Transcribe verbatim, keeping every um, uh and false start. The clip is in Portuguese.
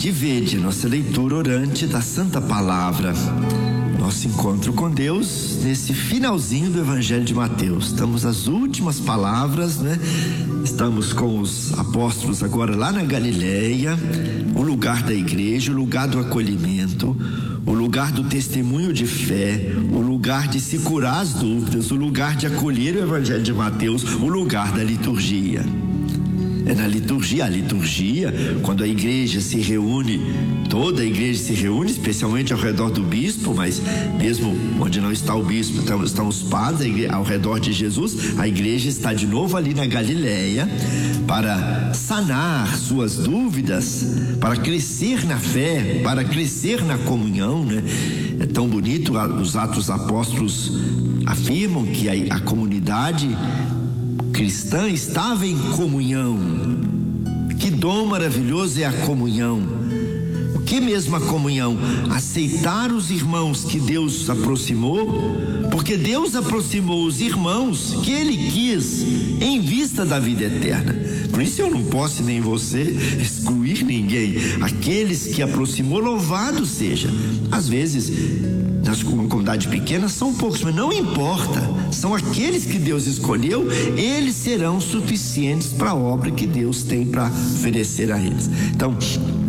Vinde e vede, nossa leitura orante da Santa Palavra. Nosso encontro com Deus nesse finalzinho do Evangelho de Mateus. Estamos às últimas palavras, né? Estamos com os apóstolos agora lá na Galileia, o lugar da igreja, o lugar do acolhimento, o lugar do testemunho de fé, o lugar de se curar as dúvidas, o lugar de acolher o Evangelho de Mateus, o lugar da liturgia. É na liturgia, a liturgia, quando a igreja se reúne, toda a igreja se reúne, especialmente ao redor do bispo, mas mesmo onde não está o bispo, estão, estão os padres igreja, ao redor de Jesus, a igreja está de novo ali na Galileia para sanar suas dúvidas, para crescer na fé, para crescer na comunhão, né? É tão bonito, os Atos Apóstolos afirmam que a, a comunidade cristã estava em comunhão. Que dom maravilhoso é a comunhão. O que mesmo a comunhão? Aceitar os irmãos que Deus aproximou, porque Deus aproximou os irmãos que Ele quis em vista da vida eterna. Por isso eu não posso nem você excluir ninguém. Aqueles que aproximou, louvado seja. Às vezes nas comunidades pequenas são poucos, mas não importa, são aqueles que Deus escolheu, eles serão suficientes para a obra que Deus tem para oferecer a eles. Então,